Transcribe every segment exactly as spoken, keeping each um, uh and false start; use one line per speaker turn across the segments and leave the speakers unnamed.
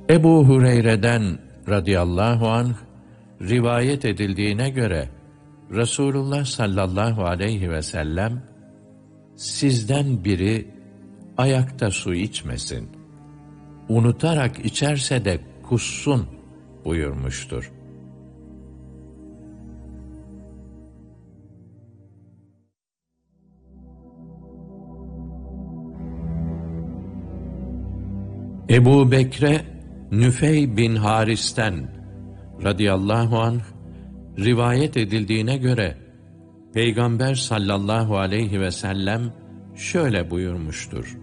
Ebu Hureyre'den radıyallahu anh rivayet edildiğine göre Resulullah sallallahu aleyhi ve sellem sizden biri ayakta su içmesin. Unutarak içerse de kussun buyurmuştur. Ebu Bekre Nüfey bin Haris'ten radıyallahu anh rivayet edildiğine göre Peygamber sallallahu aleyhi ve sellem şöyle buyurmuştur.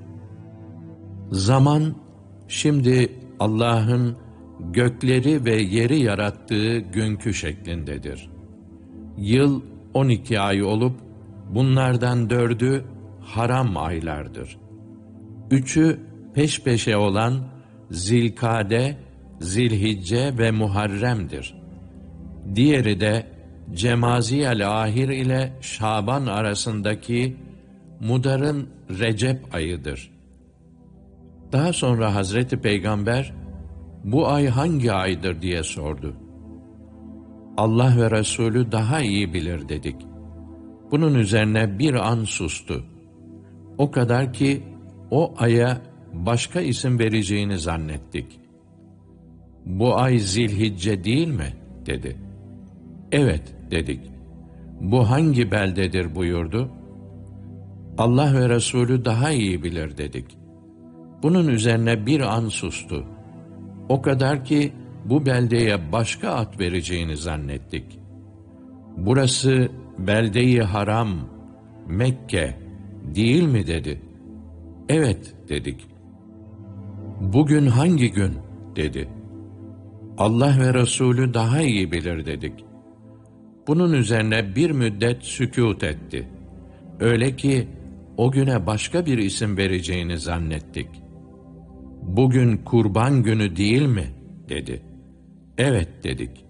Zaman şimdi Allah'ın gökleri ve yeri yarattığı günkü şeklindedir. Yıl on iki ay olup bunlardan dördü haram aylardır. Üçü peş peşe olan Zilkade, Zilhicce ve Muharrem'dir. Diğeri de Cemaziyel-Ahir ile Şaban arasındaki Mudar'ın Recep ayıdır. Daha sonra Hazreti Peygamber, bu ay hangi aydır diye sordu. Allah ve Resulü daha iyi bilir dedik. Bunun üzerine bir an sustu. O kadar ki o aya başka isim vereceğini zannettik. Bu ay Zilhicce değil mi? Dedi. Evet dedik. Bu hangi beldedir buyurdu. Allah ve Resulü daha iyi bilir dedik. Bunun üzerine bir an sustu. O kadar ki bu beldeye başka ad vereceğini zannettik. Burası belde-i haram, Mekke değil mi dedi. Evet dedik. Bugün hangi gün dedi. Allah ve Resulü daha iyi bilir dedik. Bunun üzerine bir müddet sükût etti. Öyle ki o güne başka bir isim vereceğini zannettik. Bugün kurban günü değil mi dedi. Evet dedik.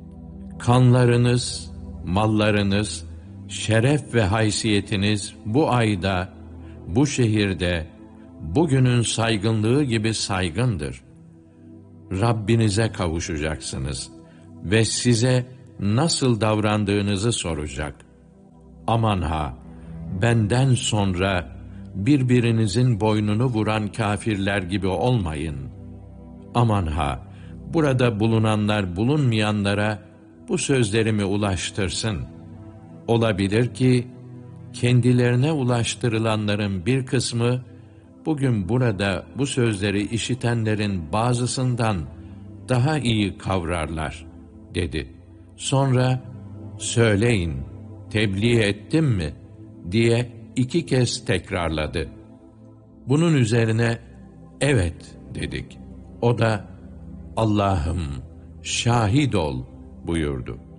Kanlarınız, mallarınız, şeref ve haysiyetiniz bu ayda, bu şehirde, bugünün saygınlığı gibi saygındır. Rabbinize kavuşacaksınız ve size nasıl davrandığınızı soracak. Aman ha, benden sonra birbirinizin boynunu vuran kâfirler gibi olmayın. Aman ha, burada bulunanlar bulunmayanlara bu sözlerimi ulaştırsın. Olabilir ki kendilerine ulaştırılanların bir kısmı bugün burada bu sözleri işitenlerin bazısından daha iyi kavrarlar dedi. Sonra söyleyin, tebliğ ettim mi diye iki kez tekrarladı. Bunun üzerine evet dedik. O da Allah'ım şahit ol buyurdu.